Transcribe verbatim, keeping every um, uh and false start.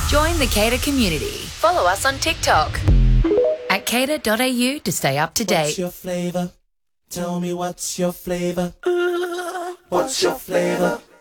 Join the Cater community. Follow us on TikTok at cater dot a u to stay up to date. What's your flavor? Tell me what's your flavor? What's your flavor?